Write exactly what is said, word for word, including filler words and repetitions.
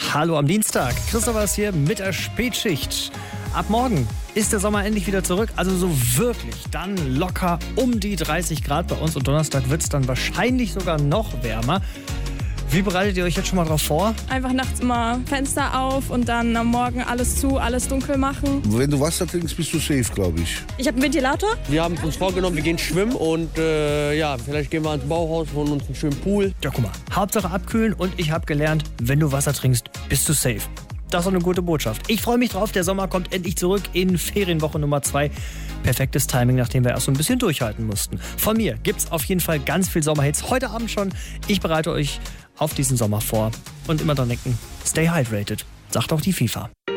Hallo am Dienstag. Christopher ist hier mit der Spätschicht. Ab morgen ist der Sommer endlich wieder zurück. Also so wirklich dann locker um die dreißig Grad bei uns. Und Donnerstag wird es dann wahrscheinlich sogar noch wärmer. Wie bereitet ihr euch jetzt schon mal drauf vor? Einfach nachts immer Fenster auf und dann am Morgen alles zu, alles dunkel machen. Wenn du Wasser trinkst, bist du safe, glaube ich. Ich habe einen Ventilator. Wir haben uns vorgenommen, wir gehen schwimmen und äh, ja, vielleicht gehen wir ans Bauhaus, holen uns einen schönen Pool. Ja, guck mal. Hauptsache abkühlen und ich habe gelernt, wenn du Wasser trinkst, bist du safe. Das ist doch eine gute Botschaft. Ich freue mich drauf, der Sommer kommt endlich zurück in Ferienwoche Nummer zwei. Perfektes Timing, nachdem wir erst so ein bisschen durchhalten mussten. Von mir gibt's auf jeden Fall ganz viel Sommerhits. Heute Abend schon. Ich bereite euch auf diesen Sommer vor. Und immer dran denken, stay hydrated, sagt auch die FIFA.